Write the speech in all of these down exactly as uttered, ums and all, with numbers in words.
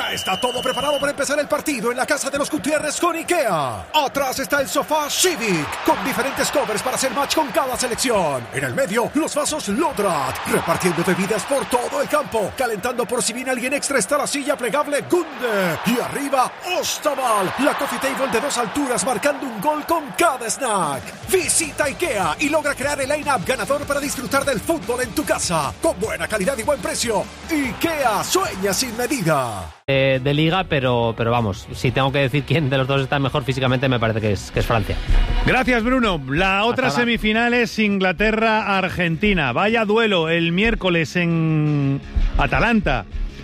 Ya está todo preparado para empezar el partido en la casa de los Gutiérrez con IKEA. Atrás está el sofá Civic, con diferentes covers para hacer match con cada selección. En el medio, los vasos Lodrat, repartiendo bebidas por todo el campo. Calentando por si viene alguien extra está la silla plegable Gunde. Y arriba, Ostaval, la coffee table de dos alturas marcando un gol con cada snack. Visita IKEA y logra crear el line-up ganador para disfrutar del fútbol en tu casa. Con buena calidad y buen precio. IKEA, sueña sin medida. Eh, de liga, pero, pero vamos, si tengo que decir quién de los dos está mejor físicamente, me parece que es, que es Francia. Gracias, Bruno. La otra Hasta semifinal es Inglaterra-Argentina. Vaya duelo el miércoles en Atalanta.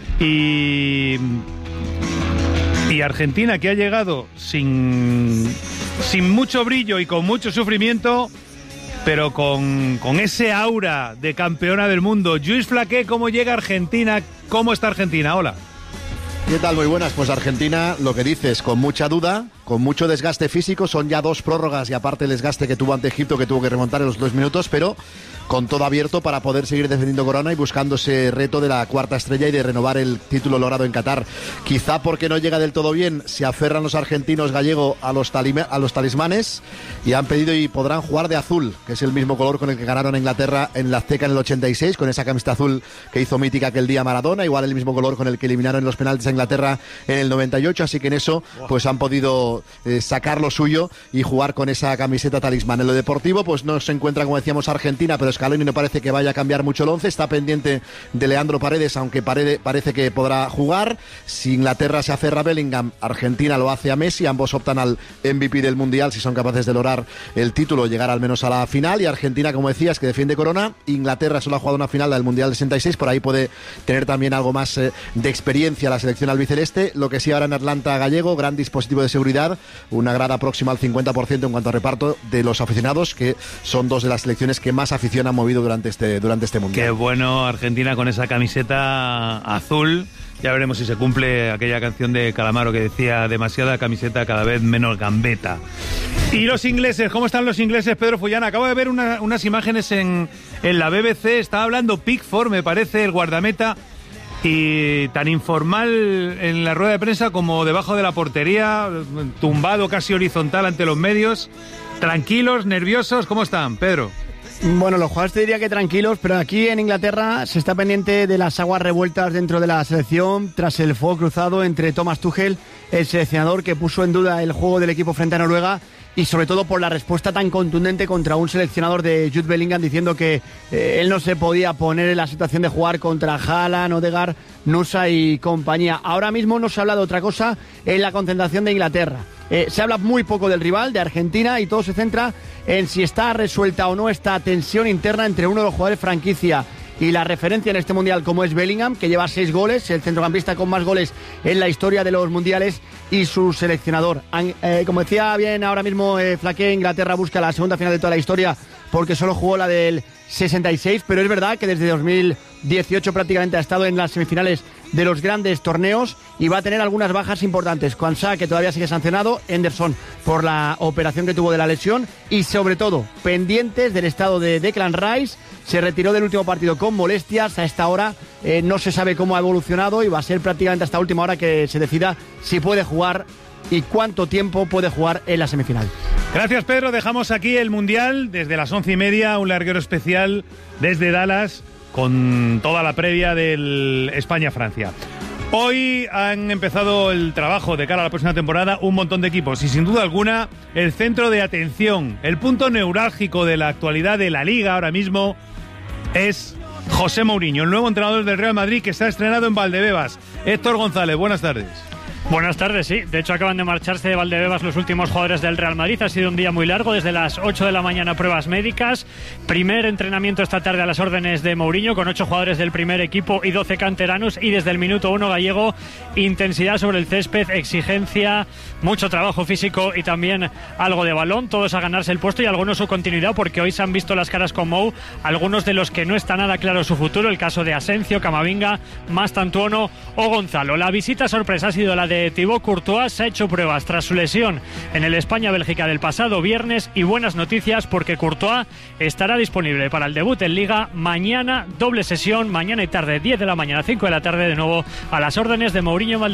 Y, y Argentina, que ha llegado sin, sin mucho brillo y con mucho sufrimiento, pero con, con ese aura de campeona del mundo. Lluís Flaqué, ¿cómo llega Argentina? ¿Cómo está Argentina? Hola. ¿Qué tal? Muy buenas. Pues Argentina, lo que dices, con mucha duda, con mucho desgaste físico, son ya dos prórrogas y aparte el desgaste que tuvo ante Egipto, que tuvo que remontar en los dos minutos, pero con todo abierto para poder seguir defendiendo corona y buscando ese reto de la cuarta estrella y de renovar el título logrado en Qatar. Quizá porque no llega del todo bien, se aferran los argentinos gallego a los, talima, a los talismanes y han pedido y podrán jugar de azul, que es el mismo color con el que ganaron a Inglaterra en la Azteca en el ochenta y seis, con esa camiseta azul que hizo mítica aquel día Maradona, igual el mismo color con el que eliminaron en los penaltis a Inglaterra en el noventa y ocho, así que en eso pues han podido eh, sacar lo suyo y jugar con esa camiseta talismán. En lo deportivo pues no se encuentra, como decíamos, Argentina, pero Scaloni no parece que vaya a cambiar mucho el once, está pendiente de Leandro Paredes, aunque Paredes parece que podrá jugar. Si Inglaterra se aferra a Bellingham, Argentina lo hace a Messi, ambos optan al M V P del Mundial si son capaces de lograr el título, llegar al menos a la final, y Argentina, como decías, que defiende corona. Inglaterra solo ha jugado una final del Mundial del sesenta y seis, por ahí puede tener también algo más eh, de experiencia la selección albiceleste. Lo que sí ahora en Atlanta gallego, gran dispositivo de seguridad, una grada próxima al cincuenta por ciento en cuanto a reparto de los aficionados, que son dos de las selecciones que más afición han movido durante este, durante este Mundial. Qué bueno Argentina con esa camiseta azul. Ya veremos si se cumple aquella canción de Calamaro que decía: demasiada camiseta, cada vez menos gambeta. Y los ingleses, ¿cómo están los ingleses, Pedro Fullana? Acabo de ver una, unas imágenes en, en la B B C, estaba hablando Pickford, me parece, el guardameta, y tan informal en la rueda de prensa como debajo de la portería, tumbado casi horizontal ante los medios. Tranquilos, nerviosos, ¿cómo están, Pedro? Bueno, los jugadores te diría que tranquilos, pero aquí en Inglaterra se está pendiente de las aguas revueltas dentro de la selección tras el fuego cruzado entre Thomas Tuchel, el seleccionador que puso en duda el juego del equipo frente a Noruega, y sobre todo por la respuesta tan contundente contra un seleccionador de Jude Bellingham diciendo que eh, él no se podía poner en la situación de jugar contra Haaland, Odegaard, Nusa y compañía. Ahora mismo no se habla de otra cosa en la concentración de Inglaterra. Eh, se habla muy poco del rival, de Argentina, y todo se centra en si está resuelta o no esta tensión interna entre uno de los jugadores franquicia y la referencia en este mundial, como es Bellingham, que lleva seis goles, el centrocampista con más goles en la historia de los mundiales, y su seleccionador. Eh, como decía bien ahora mismo eh, Flaqué, Inglaterra busca la segunda final de toda la historia porque solo jugó la del sesenta y seis, pero es verdad que desde dos mil dieciocho prácticamente ha estado en las semifinales de los grandes torneos y va a tener algunas bajas importantes. Kwanzaa, que todavía sigue sancionado, Henderson por la operación que tuvo de la lesión, y sobre todo pendientes del estado de Declan Rice. Se retiró del último partido con molestias. A esta hora eh, no se sabe cómo ha evolucionado y va a ser prácticamente hasta última hora que se decida si puede jugar y cuánto tiempo puede jugar en la semifinal. Gracias, Pedro. Dejamos aquí el Mundial desde las once y media, un larguero especial desde Dallas con toda la previa del España-Francia. Hoy han empezado el trabajo de cara a la próxima temporada un montón de equipos y sin duda alguna el centro de atención, el punto neurálgico de la actualidad de la Liga ahora mismo es José Mourinho, el nuevo entrenador del Real Madrid, que está estrenado en Valdebebas. Héctor González, buenas tardes. Buenas tardes, sí. De hecho, acaban de marcharse de Valdebebas los últimos jugadores del Real Madrid. Ha sido un día muy largo, desde las ocho de la mañana pruebas médicas. Primer entrenamiento esta tarde a las órdenes de Mourinho, con ocho jugadores del primer equipo y doce canteranos. Y desde el minuto uno gallego, intensidad sobre el césped, exigencia, mucho trabajo físico y también algo de balón. Todos a ganarse el puesto y algunos su continuidad, porque hoy se han visto las caras con Mou, algunos de los que no está nada claro su futuro. El caso de Asencio, Camavinga, Mastantuono o Gonzalo. La visita sorpresa ha sido la de Thibaut Courtois. Se ha hecho pruebas tras su lesión en el España-Bélgica del pasado viernes, y buenas noticias porque Courtois estará disponible para el debut en Liga mañana. Doble sesión, mañana y tarde, diez de la mañana, cinco de la tarde, de nuevo a las órdenes de Mourinho.